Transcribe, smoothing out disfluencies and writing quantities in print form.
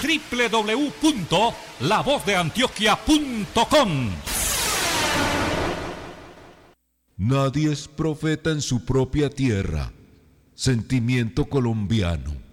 www.lavozdeantioquia.com. Nadie es profeta en su propia tierra. Sentimiento colombiano.